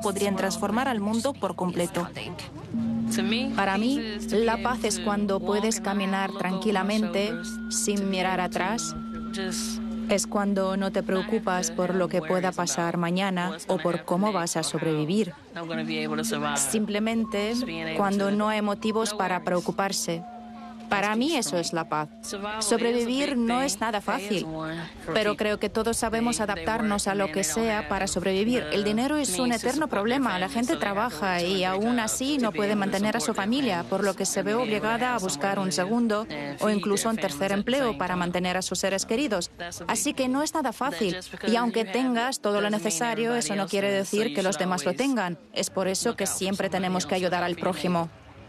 podrían transformar al mundo por completo. Para mí, la paz es cuando puedes caminar tranquilamente, sin mirar atrás. Es cuando no te preocupas por lo que pueda pasar mañana o por cómo vas a sobrevivir. Simplemente cuando no hay motivos para preocuparse. Para mí eso es la paz. Sobrevivir no es nada fácil, pero creo que todos sabemos adaptarnos a lo que sea para sobrevivir. El dinero es un eterno problema. La gente trabaja y aún así no puede mantener a su familia, por lo que se ve obligada a buscar un segundo o incluso un tercer empleo para mantener a sus seres queridos. Así que no es nada fácil. Y aunque tengas todo lo necesario, eso no quiere decir que los demás lo tengan. Es por eso que siempre tenemos que ayudar al prójimo.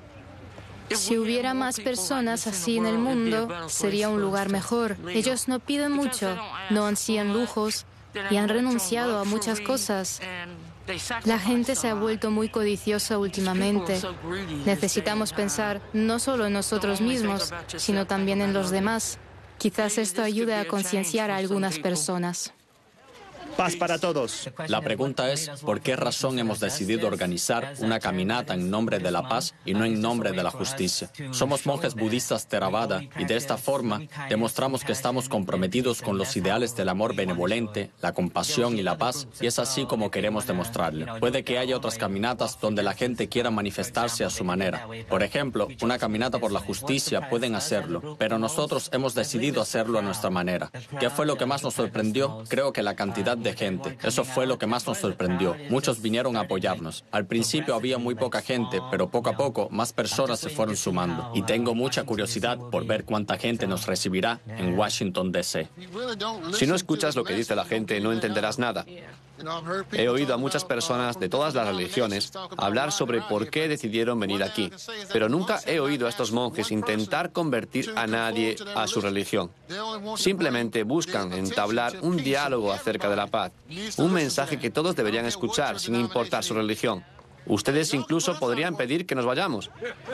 Si hubiera más personas así en el mundo, sería un lugar mejor. Ellos no piden mucho, no ansían lujos y han renunciado a muchas cosas. La gente se ha vuelto muy codiciosa últimamente. Necesitamos pensar no solo en nosotros mismos, sino también en los demás. Quizás esto ayude a concienciar a algunas personas. Paz para todos. La pregunta es, ¿por qué razón hemos decidido organizar una caminata en nombre de la paz y no en nombre de la justicia? Somos monjes budistas Theravada y de esta forma demostramos que estamos comprometidos con los ideales del amor benevolente, la compasión y la paz, y es así como queremos demostrarlo. Puede que haya otras caminatas donde la gente quiera manifestarse a su manera. Por ejemplo, una caminata por la justicia pueden hacerlo, pero nosotros hemos decidido hacerlo a nuestra manera. ¿Qué fue lo que más nos sorprendió? Creo que la cantidad de gente. Eso fue lo que más nos sorprendió. Muchos vinieron a apoyarnos. Al principio había muy poca gente, pero poco a poco más personas se fueron sumando. Y tengo mucha curiosidad por ver cuánta gente nos recibirá en Washington, D.C. Si no escuchas lo que dice la gente, no entenderás nada. He oído a muchas personas de todas las religiones hablar sobre por qué decidieron venir aquí, pero nunca he oído a estos monjes intentar convertir a nadie a su religión. Simplemente buscan entablar un diálogo acerca de la paz, un mensaje que todos deberían escuchar sin importar su religión. Ustedes incluso podrían pedir que nos vayamos.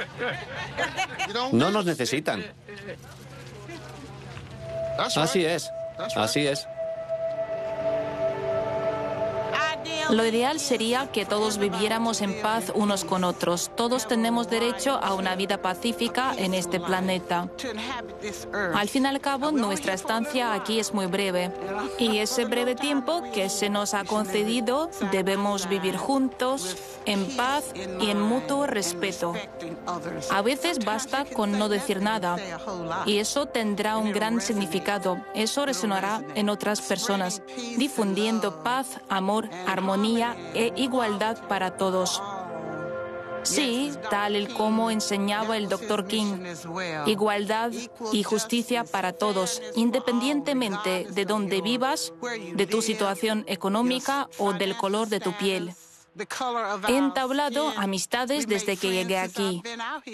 No nos necesitan. Así es, así es. Lo ideal sería que todos viviéramos en paz unos con otros. Todos tenemos derecho a una vida pacífica en este planeta. Al fin y al cabo, nuestra estancia aquí es muy breve. Y ese breve tiempo que se nos ha concedido, debemos vivir juntos, en paz y en mutuo respeto. A veces basta con no decir nada. Y eso tendrá un gran significado. Eso resonará en otras personas, difundiendo paz, amor, armonía e igualdad para todos. Sí, tal y como enseñaba el Dr. King, igualdad y justicia para todos, independientemente de dónde vivas, de tu situación económica o del color de tu piel. He entablado amistades desde que llegué aquí.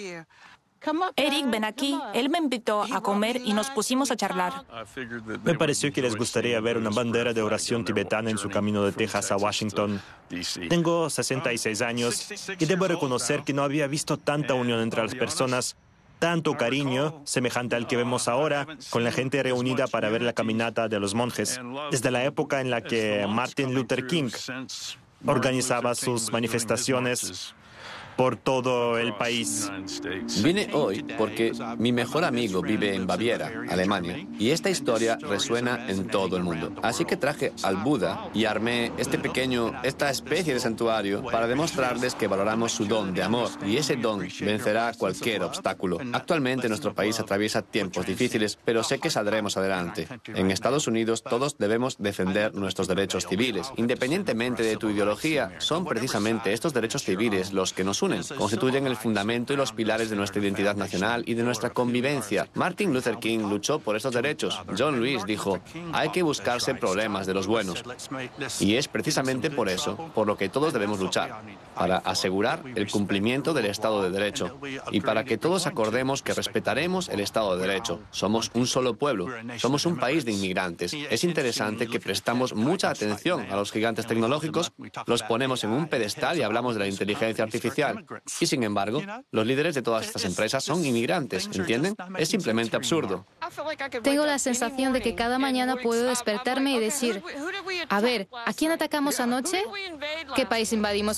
Eric, ven aquí. Él me invitó a comer y nos pusimos a charlar. Me pareció que les gustaría ver una bandera de oración tibetana en su camino de Texas a Washington. Tengo 66 años y debo reconocer que no había visto tanta unión entre las personas, tanto cariño, semejante al que vemos ahora, con la gente reunida para ver la caminata de los monjes, desde la época en la que Martin Luther King organizaba sus manifestaciones por todo el país. Vine hoy porque mi mejor amigo vive en Baviera, Alemania, y esta historia resuena en todo el mundo. Así que traje al Buda y armé esta especie de santuario para demostrarles que valoramos su don de amor, y ese don vencerá cualquier obstáculo. Actualmente nuestro país atraviesa tiempos difíciles, pero sé que saldremos adelante. En Estados Unidos todos debemos defender nuestros derechos civiles. Independientemente de tu ideología, son precisamente estos derechos civiles los que nos unen. Constituyen el fundamento y los pilares de nuestra identidad nacional y de nuestra convivencia. Martin Luther King luchó por estos derechos. John Lewis dijo, hay que buscarse problemas de los buenos. Y es precisamente por eso, por lo que todos debemos luchar, para asegurar el cumplimiento del Estado de Derecho y para que todos acordemos que respetaremos el Estado de Derecho. Somos un solo pueblo, somos un país de inmigrantes. Es interesante que prestamos mucha atención a los gigantes tecnológicos, los ponemos en un pedestal y hablamos de la inteligencia artificial. Y sin embargo, los líderes de todas estas empresas son inmigrantes, ¿entienden? Es simplemente absurdo. Tengo la sensación de que cada mañana puedo despertarme y decir, a ver, ¿a quién atacamos anoche? ¿Qué país invadimos